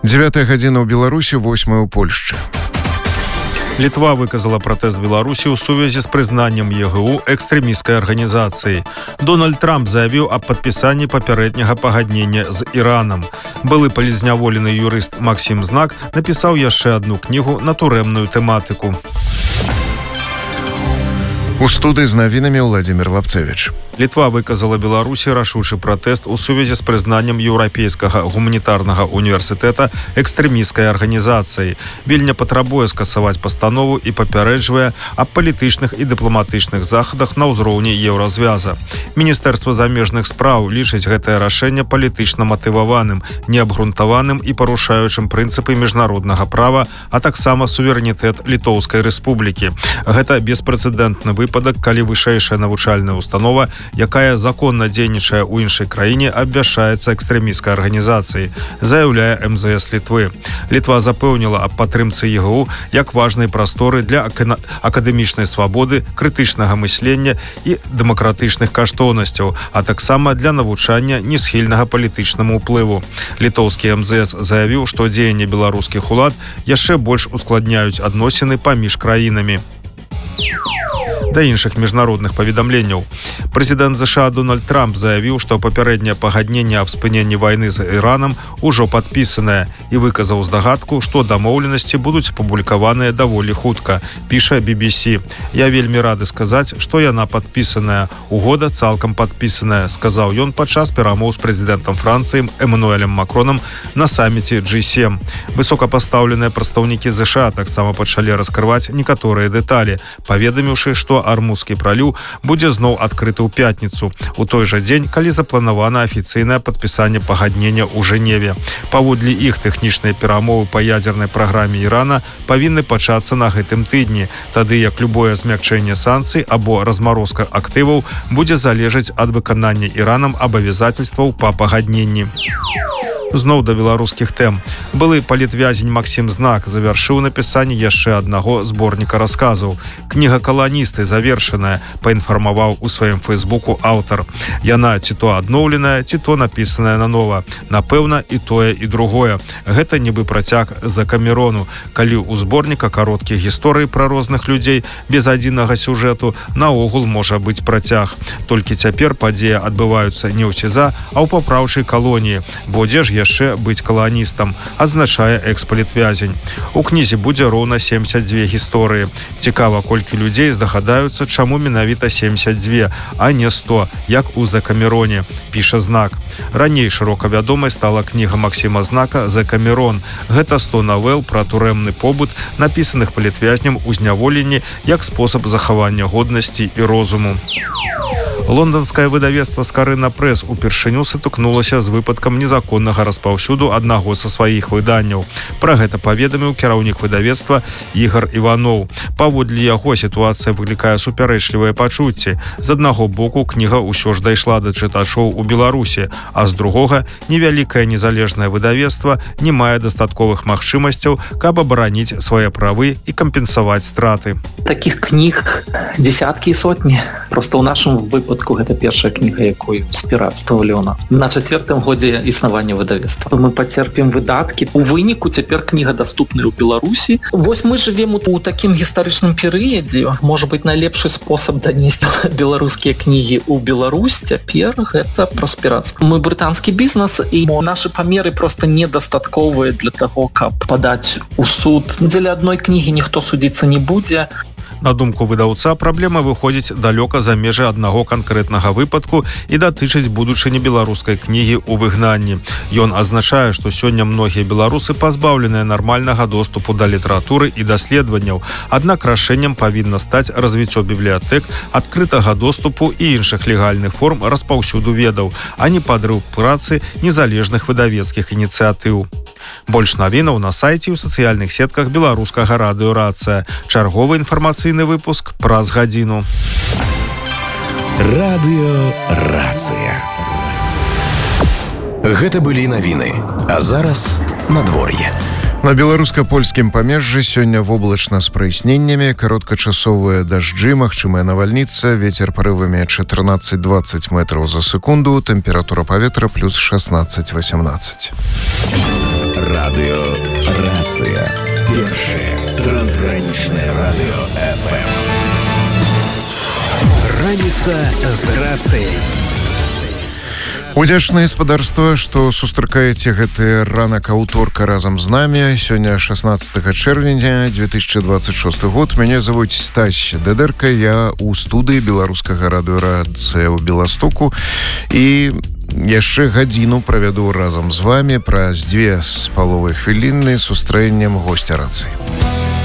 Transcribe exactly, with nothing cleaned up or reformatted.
Дзевятая гадзіна ў Беларусі, восьмая ў Польшчы. Літва выказала пратэст Беларусі ў сувязі з прызнаннем ЕГУ экстрэмісцкай арганізацыяй. Дональд Трамп заявіў аб падпісанні папярэдняга пагаднення з Іранам. Былы палізняволены юрыст Максім Знак напісаў яшчэ адну кнігу на турэмную тэматыку. У студыі з навінамі Владимир Лапцевич. Літва выказала Беларусі рашучы пратэст у сувязі з прызнаннем Еўрапейскага гуманітарнага універсітэта экстрэмісцкай арганізацыяй. Вільня патрабуе скасаваць пастанову і папярэджвае аб палітычных і дыпламатычных захадах на ўзроўні еўразвяза. Міністэрства замежных спраў лічыць гэтае рашэнне палітычна матываваным, неабгрунтаваным і парушаючым прынцыпы міжнароднага права, а таксама суверэнітэт Літоўскай рэспублікі. Гэта беспрэцэдэнтны выпадак, калі вышэйшая навучальная установа, якая законна дзейнічае ў іншай краіне, абвяшчаецца экстрэмісцкай арганізацыяй, заяўляе эм зэ эс Літвы. Літва запэўніла аб падтрымцы ЕГУ як важнай прасторы для акадэмічнай свабоды, крытычнага мыслення і дэмакратычных каштоўнасцяў, а таксама для навучання несхільнага палітычнаму ўплыву. Літоўскі эм зэ эс заявіў, што дзеянні беларускіх улад яшчэ больш ускладняюць адносіны паміж краінамі. Да іншых міжнародных паведамленняў. Прэзідэнт ЗША Дональд Трамп заявіў, што папярэдняе пагадненне аб спыненні вайны з Іранам ужо падпісанае і выказаў здагадку, што дамоўленасці будуць апублікаваныя даволі хутка, піша би би сі. Я вельмі рады сказаць, што яна падпісаная. Угода цалкам падпісаная, сказаў ён падчас перамоў з прэзідэнтам Францыі Эмануэлем Макронам на саміце джі сем. Высокапастаўленыя прадстаўнікі ЗША таксама пачалі раскрываць некаторыя дэталі, паведаміўшы, што Армузскі праліў будзе зноў адкрыты ў пятніцу, у той жа дзень, калі запланавана афіцыйнае падпісанне пагаднення ў Жэневе. Паводле іх тэхнічныя перамовы па ядзернай праграме Ірана павінны пачацца на гэтым тыдні, тады як любое змякчэнне санкцый або размарозка актываў будзе залежаць ад выканання Іранам абавязательстваў па пагадненні. Зноў да беларускіх тэм. Былы палітвязень Максім Знак завяршыў напісанне яшчэ аднаго зборніка расказаў. Кніга «Каланісты» завершаная, паінфармаваў у сваім фэйсбуку аўтар. Яна ці то адноўленая, ці то напісаная нанова. Напэўна, і тое, і другое. Гэта нібы працяг за Камерону, калі ў зборніка кароткіх гісторый пра розных людзей без адзінага сюжэту наогул можа быць працяг. Толькі цяпер падзеі адбываюцца не ў СІЗА, а ў папраўчай калоніі, бо дзе ж яшчэ быць каланістам, адзначае экс-палітвязень. У кнізе будзе роўна семдзесят дзве гісторыі. Цікава, колькі людзей здагадаюцца, чаму менавіта семдзесят дзве, а не сто, як у «За Камероне», піша Знак. Раней шырока вядомай стала кніга Максіма Знака «За Камерон». Гэта сто навел пра турэмны побыт, напісаных палітвязням у зняволенні як спосаб захавання годнасці і розуму. Лонданскае выдавецтва «Скарына Прэс» упершыню сутыкнулася з выпадкам незаконнага распаўсюду аднаго са сваіх выданняў. Пра гэта паведаміў кіраўнік выдавецтва Ігар Іваноў. Паводле яго сітуацыя выклікае супярэчлівыя пачуцці. З аднаго боку, кніга ўсё ж дайшла да чытачоў у Беларусі, а з другога, невялікае незалежнае выдавецтва не мае дастатковых магчымасцяў, каб абараніць свае правы і кампенсаваць страты. Такіх кніг десяткі і сотні. Просто ў нашым выпадку гэта першая кніга, якую з пірацтва Лёна. На чацвёртым годзе існавання выдавецтва. Мы пацерпім выдаткі. У выніку цяпер кніга даступная ў Беларусі. Вось мы жывем у такім гістарычным перыядзе. Можа быць, найлепшы спосаб данесці беларускія кнігі ў Беларусь цяпер гэта праз пірацтва. Мы брытанскі бізнес, і нашы памеры проста недастатковыя для таго, каб падаць у суд. Дзеля адной кнігі ніхто судзіцца не будзе. На думку выдаўца, праблема выходзіць далёка за межы аднаго канкрэтнага выпадку і датычыць будучыні беларускай кнігі ў выгнанні. Ён азначае, што сёння многія беларусы пазбаўленыя нармальнага доступу да літаратуры і даследаванняў. Аднак рашэннем павінна стаць развіццё бібліятэк, адкрытага доступу і іншых легальных форм распаўсюду ведаў, а не падрыў працы незалежных выдавецкіх ініцыятыў. Больш навінаў на сайце і ў сацыяльных сетках беларускага радыё «Рацыя». Чарговы інфармацыйны выпуск праз гадзіну. Радыё «Рацыя». Гэта былі навіны. А зараз надвор'е. На беларуска-польскім памежжы сёння воблачна з праясненнямі, кароткачасовыя дажджы, магчымая навальніца, вецер парывамі чатырнаццаць дваццаць метраў за секунду, тэмпература паветра плюс шаснаццаць васямнаццаць. Радыёрацыя. Першае трансгранічнае радыё эф эм. Раніца з рацыяй. Удзячнае гаспадарства, што сустракаеце гэты ранак аўторка разам з намі. Сёння шаснаццатага чэрвеня две тысячи двадцать шесты год. Мяне завуць Стась Дедерка. Я ў студыі беларускага радыёрацыя ў Беластоку. І яшчэ гадзіну правяду разам з вамі. Праз дзве з паловай хвіліны сустрэннем госця рацыі.